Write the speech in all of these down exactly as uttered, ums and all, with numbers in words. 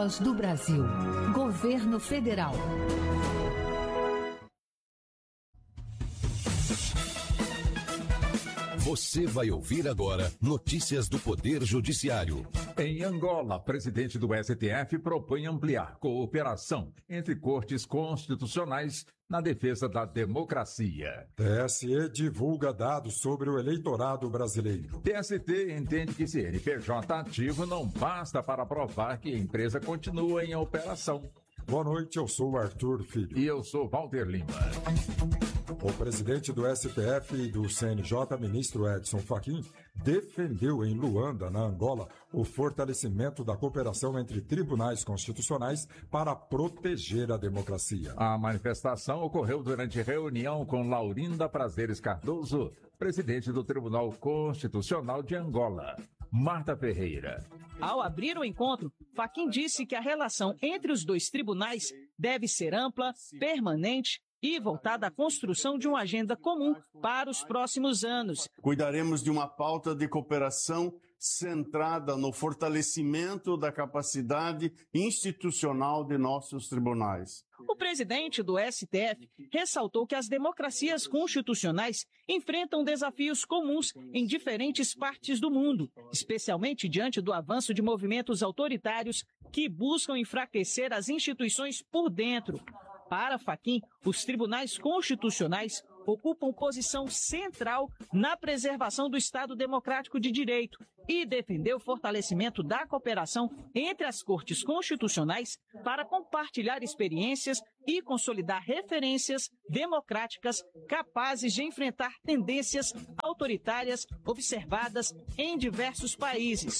Voz do Brasil. Governo Federal. Você vai ouvir agora notícias do Poder Judiciário. Em Angola, presidente do S T F propõe ampliar cooperação entre cortes constitucionais na defesa da democracia. T S E divulga dados sobre o eleitorado brasileiro. T S T entende que C N P J ativo não basta para provar que a empresa continua em operação. Boa noite, eu sou Arthur Filho. E eu sou Walter Lima. O presidente do S T F e do C N J, ministro Edson Fachin, defendeu em Luanda, na Angola, o fortalecimento da cooperação entre tribunais constitucionais para proteger a democracia. A manifestação ocorreu durante reunião com Laurinda Prazeres Cardoso, presidente do Tribunal Constitucional de Angola. Marta Ferreira. Ao abrir o encontro, Fachin disse que a relação entre os dois tribunais deve ser ampla, permanente e voltada à construção de uma agenda comum para os próximos anos. Cuidaremos de uma pauta de cooperação centrada no fortalecimento da capacidade institucional de nossos tribunais. O presidente do S T F ressaltou que as democracias constitucionais enfrentam desafios comuns em diferentes partes do mundo, especialmente diante do avanço de movimentos autoritários que buscam enfraquecer as instituições por dentro. Para Fachin, os tribunais constitucionais ocupam posição central na preservação do Estado Democrático de Direito e defendeu o fortalecimento da cooperação entre as cortes constitucionais para compartilhar experiências e consolidar referências democráticas capazes de enfrentar tendências autoritárias observadas em diversos países.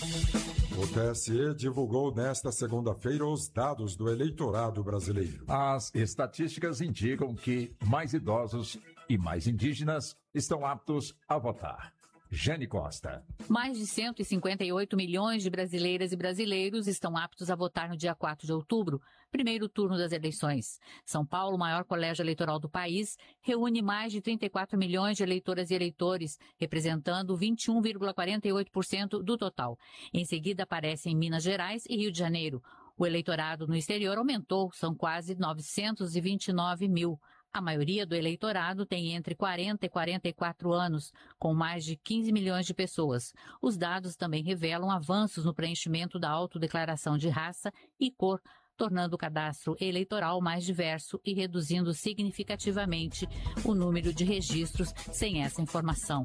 O T S E divulgou nesta segunda-feira os dados do eleitorado brasileiro. As estatísticas indicam que mais idosos e mais indígenas estão aptos a votar. Jane Costa. Mais de cento e cinquenta e oito milhões de brasileiras e brasileiros estão aptos a votar no dia quatro de outubro, primeiro turno das eleições. São Paulo, o maior colégio eleitoral do país, reúne mais de trinta e quatro milhões de eleitoras e eleitores, representando vinte e um vírgula quarenta e oito por cento do total. Em seguida aparecem Minas Gerais e Rio de Janeiro. O eleitorado no exterior aumentou, são quase novecentos e vinte e nove mil. A maioria do eleitorado tem entre quarenta e quarenta e quatro anos, com mais de quinze milhões de pessoas. Os dados também revelam avanços no preenchimento da autodeclaração de raça e cor, tornando o cadastro eleitoral mais diverso e reduzindo significativamente o número de registros sem essa informação.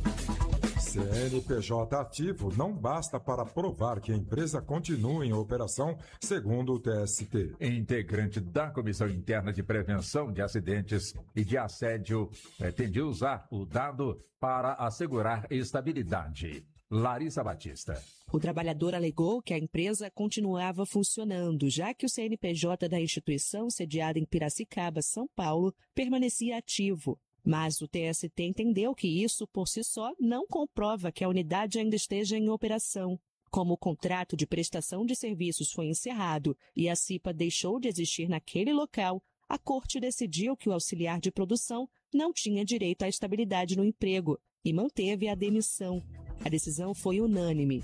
C N P J ativo não basta para provar que a empresa continua em operação, segundo o T S T. Integrante da Comissão Interna de Prevenção de Acidentes e de Assédio, pretende usar o dado para assegurar estabilidade. Larissa Batista. O trabalhador alegou que a empresa continuava funcionando, já que o C N P J da instituição, sediada em Piracicaba, São Paulo, permanecia ativo. Mas o T S T entendeu que isso, por si só, não comprova que a unidade ainda esteja em operação. Como o contrato de prestação de serviços foi encerrado e a CIPA deixou de existir naquele local, a Corte decidiu que o auxiliar de produção não tinha direito à estabilidade no emprego e manteve a demissão. A decisão foi unânime.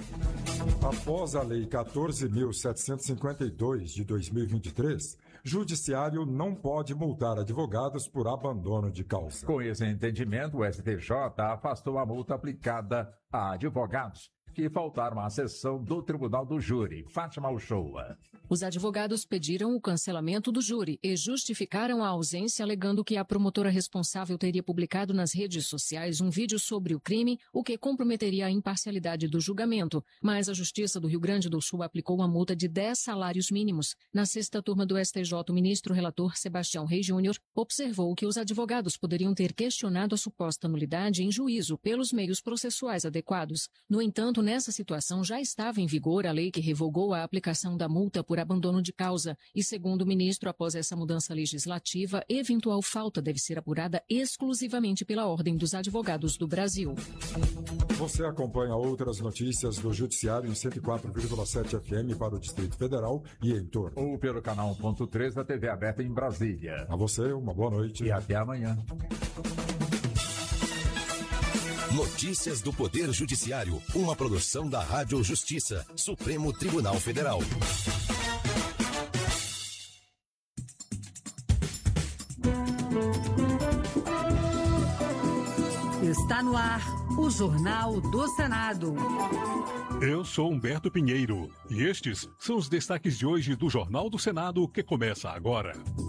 Após a Lei quatorze mil setecentos e cinquenta e dois de dois mil e vinte e três, Judiciário não pode multar advogados por abandono de causa. Com esse entendimento, o S T J afastou a multa aplicada a advogados que faltaram à sessão do Tribunal do Júri. Fátima Uchoa. Os advogados pediram o cancelamento do júri e justificaram a ausência, alegando que a promotora responsável teria publicado nas redes sociais um vídeo sobre o crime, o que comprometeria a imparcialidade do julgamento. Mas a Justiça do Rio Grande do Sul aplicou uma multa de dez salários mínimos. Na sexta turma do S T J, o ministro relator Sebastião Reis Júnior observou que os advogados poderiam ter questionado a suposta nulidade em juízo pelos meios processuais adequados. No entanto, nessa situação já estava em vigor a lei que revogou a aplicação da multa por abandono de causa e, segundo o ministro, após essa mudança legislativa, eventual falta deve ser apurada exclusivamente pela Ordem dos Advogados do Brasil. Você acompanha outras notícias do Judiciário em cento e quatro vírgula sete F M para o Distrito Federal e em torno. Ou pelo canal um ponto três da T V aberta em Brasília. A você, uma boa noite. E até amanhã. Notícias do Poder Judiciário, uma produção da Rádio Justiça, Supremo Tribunal Federal. Está no ar o Jornal do Senado. Eu sou Humberto Pinheiro e estes são os destaques de hoje do Jornal do Senado, que começa agora.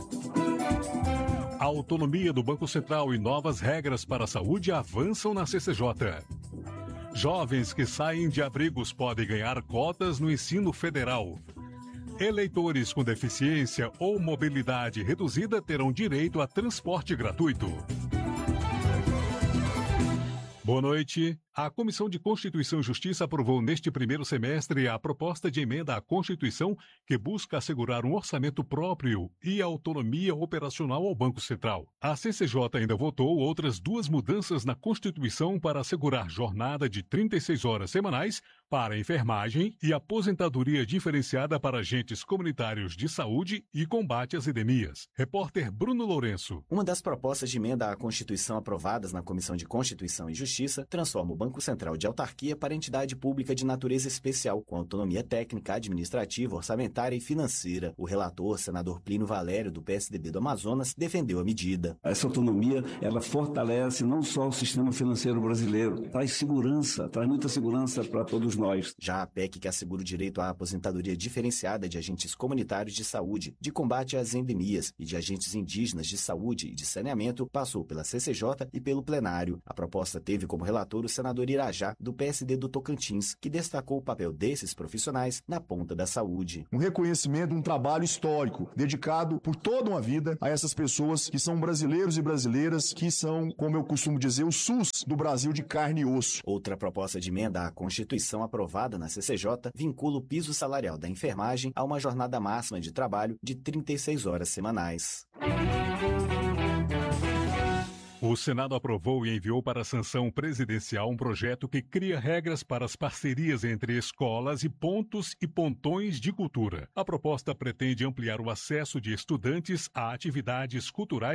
A autonomia do Banco Central e novas regras para a saúde avançam na C C J. Jovens que saem de abrigos podem ganhar cotas no ensino federal. Eleitores com deficiência ou mobilidade reduzida terão direito a transporte gratuito. Boa noite. A Comissão de Constituição e Justiça aprovou neste primeiro semestre a proposta de emenda à Constituição que busca assegurar um orçamento próprio e autonomia operacional ao Banco Central. A C C J ainda votou outras duas mudanças na Constituição para assegurar jornada de trinta e seis horas semanais para enfermagem e aposentadoria diferenciada para agentes comunitários de saúde e combate às endemias. Repórter Bruno Lourenço. Uma das propostas de emenda à Constituição aprovadas na Comissão de Constituição e Justiça transforma o Banco Central de autarquia para entidade pública de natureza especial, com autonomia técnica, administrativa, orçamentária e financeira. O relator, senador Plínio Valério, do P S D B do Amazonas, defendeu a medida. Essa autonomia, ela fortalece não só o sistema financeiro brasileiro, traz segurança, traz muita segurança para todos nós. Já a P E C, que assegura o direito à aposentadoria diferenciada de agentes comunitários de saúde, de combate às endemias e de agentes indígenas de saúde e de saneamento, passou pela C C J e pelo plenário. A proposta teve como relator o senador Irajá, do P S D do Tocantins, que destacou o papel desses profissionais na ponta da saúde. Um reconhecimento, um trabalho histórico, dedicado por toda uma vida a essas pessoas que são brasileiros e brasileiras, que são, como eu costumo dizer, o SUS do Brasil de carne e osso. Outra proposta de emenda à Constituição aprovada na C C J vincula o piso salarial da enfermagem a uma jornada máxima de trabalho de trinta e seis horas semanais. O Senado aprovou e enviou para a sanção presidencial um projeto que cria regras para as parcerias entre escolas e pontos e pontões de cultura. A proposta pretende ampliar o acesso de estudantes a atividades culturais